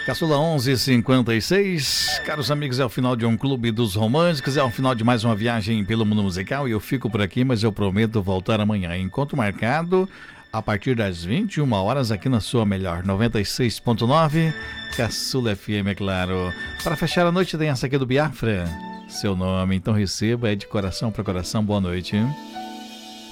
Caçula 11:56. Caros amigos, é o final de um Clube dos Românticos, é o final de mais uma viagem pelo mundo musical e eu fico por aqui, mas eu prometo voltar amanhã. Encontro marcado a partir das 21 horas aqui na sua melhor 96.9, Caçula FM, é claro. Para fechar a noite tem essa aqui do Biafra. Seu nome, então receba, é de coração para coração. Boa noite.